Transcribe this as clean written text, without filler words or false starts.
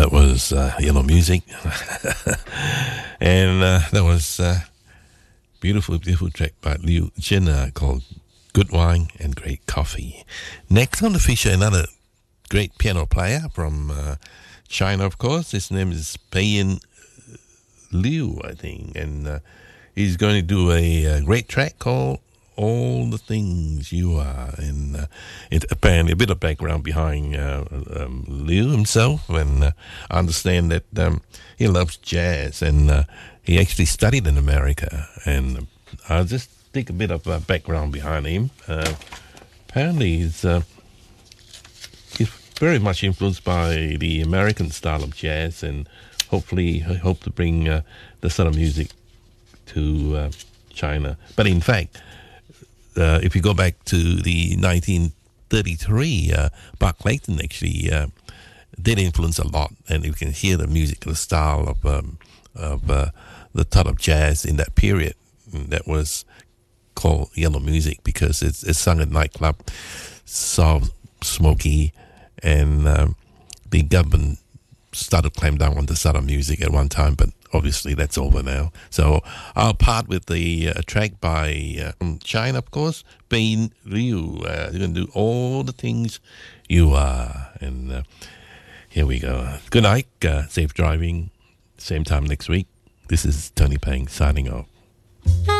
That was Yellow Music. And that was beautiful track by Liu Jin called Good Wine and Great Coffee. Next on the feature, another great piano player from China, of course. His name is Beiyin Liu, I think. And he's going to do a great track called All the Things You Are. And apparently a bit of background behind Liu himself. And I understand that he loves jazz, and he actually studied in America. And I'll just take a bit of background behind him. Apparently he's very much influenced by the American style of jazz, and hopefully hope to bring the sort of music to China. But in fact, if you go back to the 1933, Buck Clayton actually did influence a lot, and you can hear the musical style of the type of jazz in that period that was called yellow music, because it's sung at nightclub, soft, smoky, and the government started to clamp down on the sort of music at one time, but obviously that's over now. So I'll part with the track by from China, of course, Beiyin Liu. You're going to do All the Things You Are. And here we go. Good night, safe driving, same time next week. This is Tony Pang signing off.